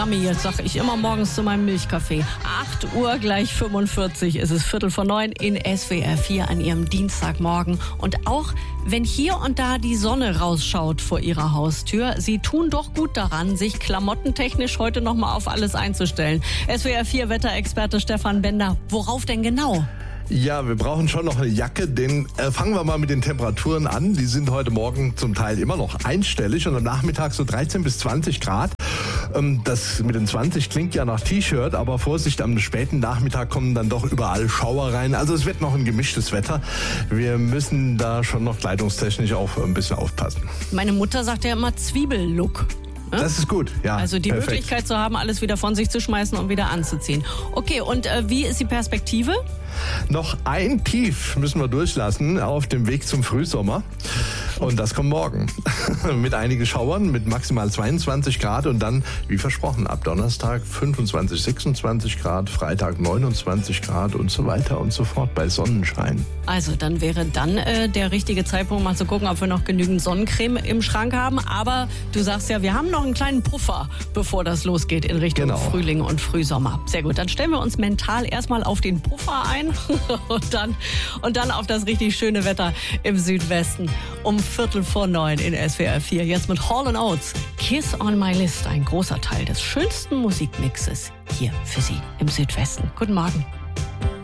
Jetzt sage ich immer morgens zu meinem Milchkaffee. 8 Uhr gleich 45 ist es 8:45 in SWR 4 an Ihrem Dienstagmorgen. Und auch wenn hier und da die Sonne rausschaut vor Ihrer Haustür, Sie tun doch gut daran, sich klamottentechnisch heute nochmal auf alles einzustellen. SWR 4 Wetterexperte Stefan Bender, worauf denn genau? Ja, wir brauchen schon noch eine Jacke, denn fangen wir mal mit den Temperaturen an. Die sind heute Morgen zum Teil immer noch einstellig und am Nachmittag so 13 bis 20 Grad. Das mit den 20 klingt ja nach T-Shirt, aber Vorsicht, am späten Nachmittag kommen dann doch überall Schauer rein. Also es wird noch ein gemischtes Wetter. Wir müssen da schon noch kleidungstechnisch auch ein bisschen aufpassen. Meine Mutter sagt ja immer Zwiebellook. Das ist gut, ja. Also die perfekt. Möglichkeit zu haben, alles wieder von sich zu schmeißen und wieder anzuziehen. Okay, und wie ist die Perspektive? Noch ein Tief müssen wir durchlassen auf dem Weg zum Frühsommer. Und das kommt morgen. Mit einigen Schauern, mit maximal 22 Grad und dann, wie versprochen, ab Donnerstag 25, 26 Grad, Freitag 29 Grad und so weiter und so fort bei Sonnenschein. Also dann wäre dann der richtige Zeitpunkt, mal zu gucken, ob wir noch genügend Sonnencreme im Schrank haben. Aber du sagst ja, wir haben noch einen kleinen Puffer, bevor das losgeht in Richtung Frühling und Frühsommer. Sehr gut, dann stellen wir uns mental erstmal auf den Puffer ein und dann auf das richtig schöne Wetter im Südwesten um 8:45 in SWR 4. Jetzt mit Hall & Oates, Kiss on My List, ein großer Teil des schönsten Musikmixes hier für Sie im Südwesten. Guten Morgen.